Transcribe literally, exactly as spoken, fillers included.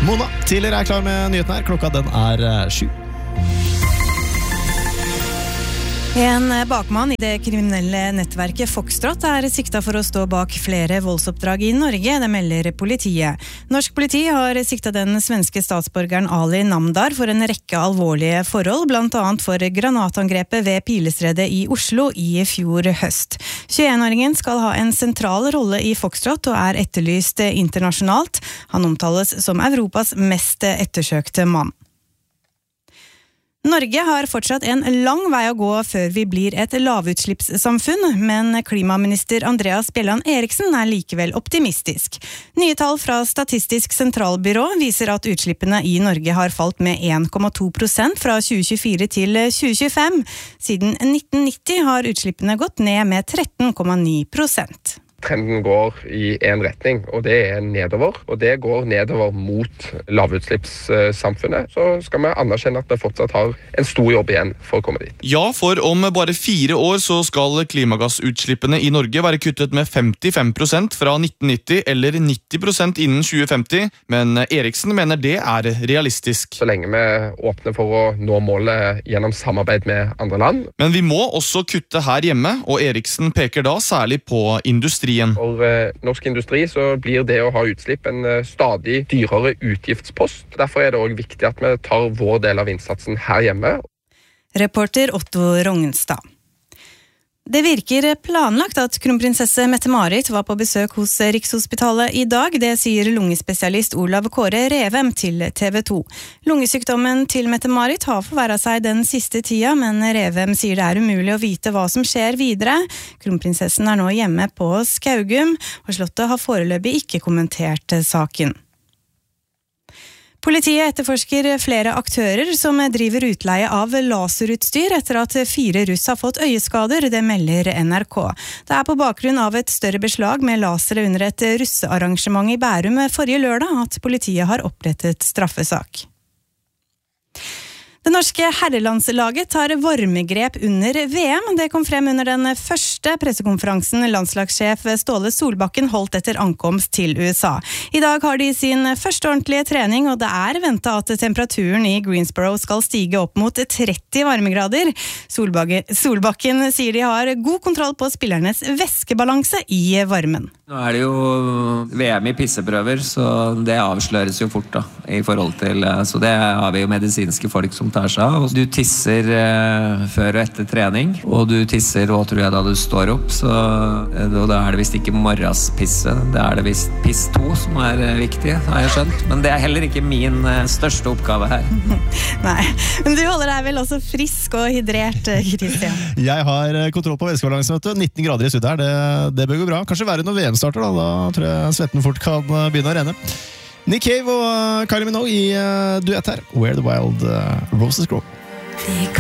Mona tidligere er klar med nyheten her. Klokka den er sju. En bakmann i det kriminelle nettverket Foxtrot er sikta for å stå bak flere voldsoppdrag i Norge, det melder politiet. Norsk politi har sikta den svenske statsborgeren Ali Namdar for en rekke alvorlige forhold, blant annet for granatangrepet ved Pilestredet i Oslo i fjor høst. tjueen-åringen skal ha en sentral rolle i Foxtrot og er etterlyst internasjonalt. Han omtales som Europas mest ettersøkte mann. Norge har fortsatt en lang vei å gå før vi blir et lavutslippssamfunn, men klimaminister Andreas Bjelland Eriksen er likevel optimistisk. Nye tall fra Statistisk sentralbyrå viser at utslippene i Norge har falt med en komma to prosent fra tjue tjuefire til tjue tjuefem. Siden nitten nitti har utslippene gått ned med tretten komma ni prosent. Trenden går i en retning, og det er nedover. Og det går nedover mot lavutslippssamfunnet. Så skal vi anerkjenne at vi fortsatt har en stor jobb igjen for å komme dit. Ja, for om bare fire år så skal klimagassutslippene i Norge være kuttet med femtifem prosent fra nitten nitti eller nitti prosent innen tjue femti, men Eriksen mener det er realistisk. Så lenge vi åpner for å nå målet gjennom samarbeid med andre land. Men vi må også kutte her hjemme, og Eriksen peker da særlig på industri. For eh, norsk industri så blir det å ha utslipp en eh, stadig dyrere utgiftspost. Derfor er det også viktig at vi tar vår del av innsatsen her hjemme. Reporter Otto Rognstad. Det virker planlagt at kronprinsesse Mette-Marit var på besøk hos Rikshospitalet i dag. Det sier lungespesialist Olav Kåre Revem til T V to. Lungesykdommen til Mette-Marit har forverret seg den siste tida, men Revem sier det er umulig å vite hva som skjer videre. Kronprinsessen er nå hjemme på Skaugum, og slottet har foreløpig ikke kommentert saken. Politiet etterforsker flere aktører som driver utleie av laserutstyr etter at fire russ har fått øyeskader, det melder N R K. Det er på bakgrunn av et større beslag med lasere under et russearrangement i Bærum forrige lørdag at politiet har opprettet straffesak. Det norske herrelandslaget tar vormegrep under V M. Det kom frem under den første pressekonferansen landslagssjef Ståle Solbakken holdt etter ankomst til U S A. I dag har de sin første ordentlige trening, og det er ventet at temperaturen i Greensboro skal stige opp mot tretti varmegrader. Solbakken, Solbakken sier de har god kontroll på spillernes væskebalanse i varmen. Nå er det jo V M i pisseprøver, så det avsløres jo fort da, i forhold til, så det har vi jo medisinske folk som tar seg av. Du tisser eh, før og etter trening, og du tisser også, tror jeg, da du står opp, så og da er det vist ikke morgenspisse, det er det vist piss to som er eh, viktig, har jeg skjønt, men det er heller ikke min eh, største oppgave her. Nei, men du holder deg vel også frisk og hydrert, Kristian? Jeg har kontroll på væskebalansen, vet du. nitten grader i studiet her, det, det bør gå bra. Kanskje være når V M starter da, da tror jeg svetten fort kan begynne å renne. Nick Cave og Kylie Minogue i uh, duett her. Where the Wild uh, Roses Grow.